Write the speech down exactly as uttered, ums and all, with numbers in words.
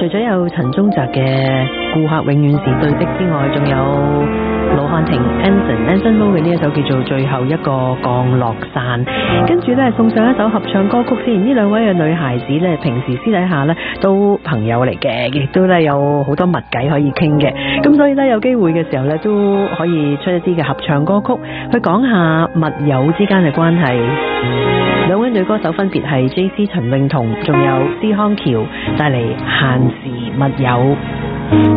除咗有陳宗澤嘅顧客永遠是對的之外，仲有盧瀚霆 Anson Anson Lo 嘅呢一首叫做最後一個降落傘。跟住咧送上一首合唱歌曲先。呢兩位嘅女孩子咧平時私底下咧都朋友嚟嘅，亦都咧有好多密偈可以傾嘅，咁所以咧有機會嘅時候咧都可以出一啲嘅合唱歌曲去講下密友之間嘅關係。兩位女歌手分別係 J C 陳詠彤仲有施康橋帶嚟限時密友。